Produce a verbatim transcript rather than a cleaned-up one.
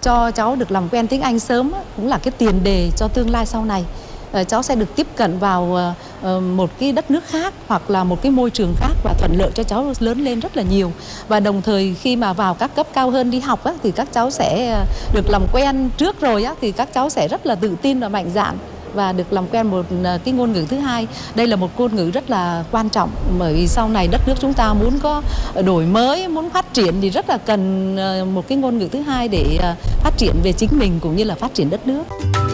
cho cháu được làm quen tiếng Anh sớm cũng là cái tiền đề cho tương lai sau này. Cháu sẽ được tiếp cận vào một cái đất nước khác hoặc là một cái môi trường khác và thuận lợi cho cháu lớn lên rất là nhiều. Và đồng thời khi mà vào các cấp cao hơn đi học á, thì các cháu sẽ được làm quen trước rồi á, thì các cháu sẽ rất là tự tin và mạnh dạn và được làm quen một cái ngôn ngữ thứ hai. Đây là một ngôn ngữ rất là quan trọng, bởi vì sau này đất nước chúng ta muốn có đổi mới, muốn phát triển thì rất là cần một cái ngôn ngữ thứ hai để phát triển về chính mình cũng như là phát triển đất nước.